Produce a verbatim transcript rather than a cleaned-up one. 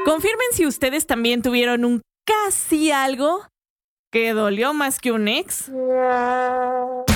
Confirmen si ustedes también tuvieron un casi algo que dolió más que un ex.